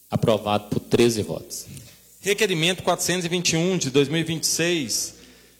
Aprovado por 13 votos. Requerimento 421 de 2026,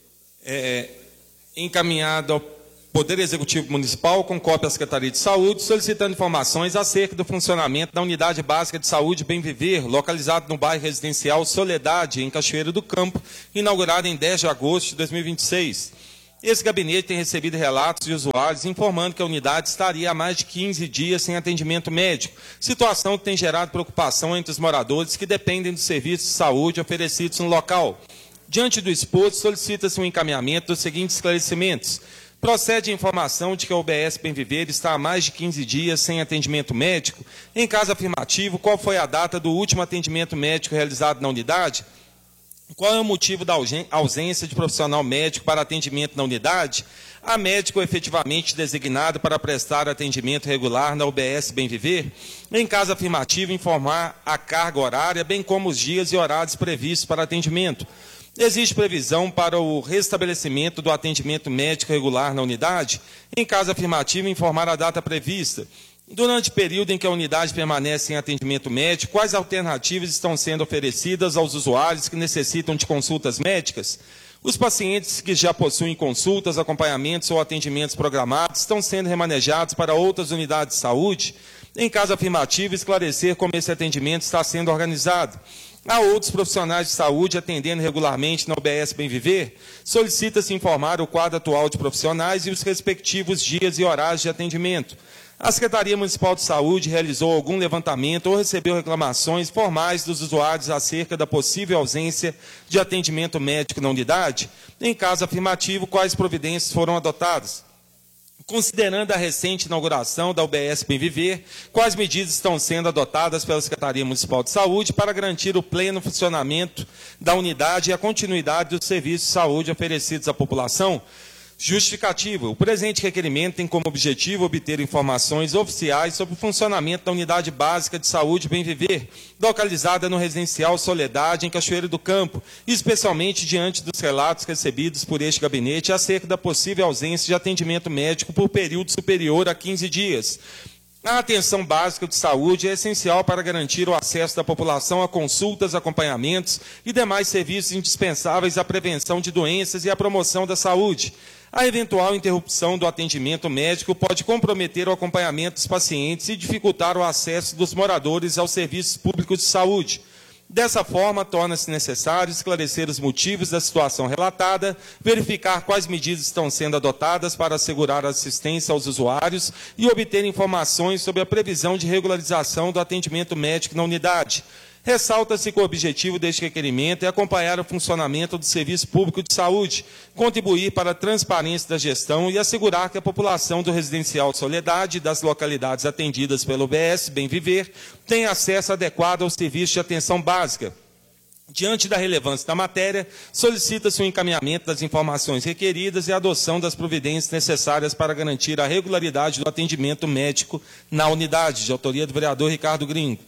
encaminhado ao Poder Executivo Municipal, com cópia à Secretaria de Saúde, solicitando informações acerca do funcionamento da Unidade Básica de Saúde Bem Viver, localizado no bairro residencial Soledade, em Cachoeiro do Campo, inaugurado em 10 de agosto de 2026. Esse gabinete tem recebido relatos de usuários informando que a unidade estaria há mais de 15 dias sem atendimento médico, situação que tem gerado preocupação entre os moradores que dependem dos serviços de saúde oferecidos no local. Diante do exposto, solicita-se um encaminhamento dos seguintes esclarecimentos. Procede a informação de que a UBS Bem Viver está há mais de 15 dias sem atendimento médico. Em caso afirmativo, qual foi a data do último atendimento médico realizado na unidade? Qual é o motivo da ausência de profissional médico para atendimento na unidade? Há médico efetivamente designado para prestar atendimento regular na UBS Bem Viver? Em caso afirmativo, informar a carga horária, bem como os dias e horários previstos para atendimento. Existe previsão para o restabelecimento do atendimento médico regular na unidade? Em caso afirmativo, informar a data prevista. Durante o período em que a unidade permanece em atendimento médico, quais alternativas estão sendo oferecidas aos usuários que necessitam de consultas médicas? Os pacientes que já possuem consultas, acompanhamentos ou atendimentos programados estão sendo remanejados para outras unidades de saúde? Em caso afirmativo, esclarecer como esse atendimento está sendo organizado. Há outros profissionais de saúde atendendo regularmente na UBS Bem Viver? Solicita-se informar o quadro atual de profissionais e os respectivos dias e horários de atendimento. A Secretaria Municipal de Saúde realizou algum levantamento ou recebeu reclamações formais dos usuários acerca da possível ausência de atendimento médico na unidade? Em caso afirmativo, quais providências foram adotadas? Considerando a recente inauguração da UBS Bem Viver, quais medidas estão sendo adotadas pela Secretaria Municipal de Saúde para garantir o pleno funcionamento da unidade e a continuidade dos serviços de saúde oferecidos à população? Justificativa. O presente requerimento tem como objetivo obter informações oficiais sobre o funcionamento da Unidade Básica de Saúde Bem Viver, localizada no residencial Soledade, em Cachoeiro do Campo, especialmente diante dos relatos recebidos por este gabinete acerca da possível ausência de atendimento médico por período superior a 15 dias. A atenção básica de saúde é essencial para garantir o acesso da população a consultas, acompanhamentos e demais serviços indispensáveis à prevenção de doenças e à promoção da saúde. A eventual interrupção do atendimento médico pode comprometer o acompanhamento dos pacientes e dificultar o acesso dos moradores aos serviços públicos de saúde. Dessa forma, torna-se necessário esclarecer os motivos da situação relatada, verificar quais medidas estão sendo adotadas para assegurar a assistência aos usuários e obter informações sobre a previsão de regularização do atendimento médico na unidade. Ressalta-se que o objetivo deste requerimento é acompanhar o funcionamento do Serviço Público de Saúde, contribuir para a transparência da gestão e assegurar que a população do Residencial Soledade e das localidades atendidas pelo UBS Bem Viver tenha acesso adequado ao serviço de atenção básica. Diante da relevância da matéria, solicita-se o encaminhamento das informações requeridas e a adoção das providências necessárias para garantir a regularidade do atendimento médico na unidade, de autoria do vereador Ricardo Gringo.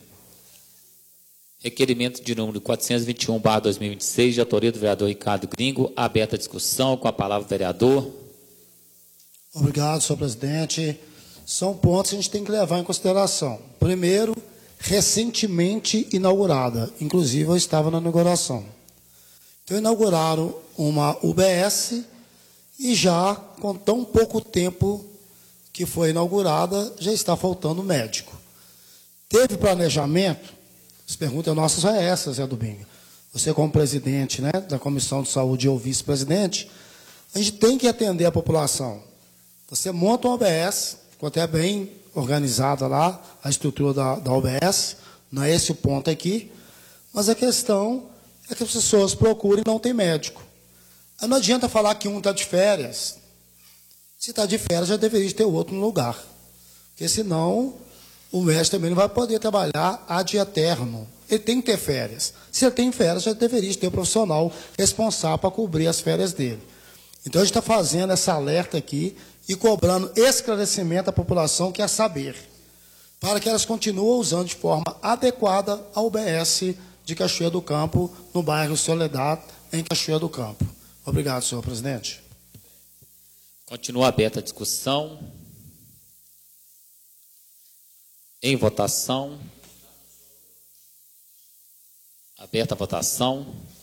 Requerimento de número 421/2026, de autoria do vereador Ricardo Gringo. Aberta a discussão. Com a palavra o vereador. Obrigado, senhor presidente. São pontos que a gente tem que levar em consideração. Primeiro, recentemente inaugurada. Inclusive, eu estava na inauguração. Então, inauguraram uma UBS e já, com tão pouco tempo que foi inaugurada, já está faltando médico. Teve planejamento? As perguntas nossas são essas, Zé Domingo. Você, como presidente, né, da Comissão de Saúde ou vice-presidente, a gente tem que atender a população. Você monta uma OBS, ficou até bem organizada lá, a estrutura da OBS, não é esse o ponto aqui, mas a questão é que as pessoas procuram e não tem médico. Aí não adianta falar que um está de férias. Se está de férias, já deveria ter outro no lugar. Porque senão o médico também não vai poder trabalhar ad eterno. Ele tem que ter férias. Se ele tem férias, já deveria ter um profissional responsável para cobrir as férias dele. Então, a gente está fazendo essa alerta aqui e cobrando esclarecimento à população que quer saber, para que elas continuem usando de forma adequada a UBS de Cachoeiro do Campo, no bairro Soledade, em Cachoeiro do Campo. Obrigado, senhor presidente. Continua aberta a discussão. Em votação. Aberta a votação.